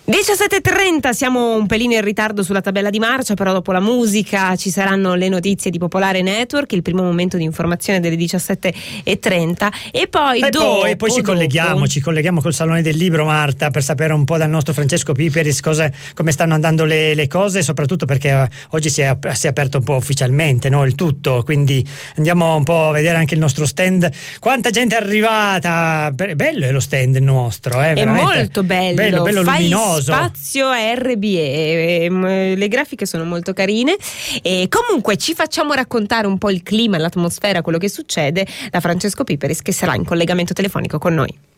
17:30, siamo un pelino in ritardo sulla tabella di marcia, però dopo la musica ci saranno le notizie di Popolare Network, il primo momento di informazione delle 17:30 e poi poi ci colleghiamo col Salone del Libro, Marta, per sapere un po' dal nostro Francesco Piperis come stanno andando le cose, soprattutto perché oggi si è aperto un po' ufficialmente, no, il tutto, quindi andiamo un po' a vedere anche il nostro stand. Quanta gente è arrivata, bello è lo stand nostro, è molto bello luminoso. Spazio RBE, le grafiche sono molto carine e comunque ci facciamo raccontare un po' il clima, l'atmosfera, quello che succede da Francesco Piperis, che sarà in collegamento telefonico con noi.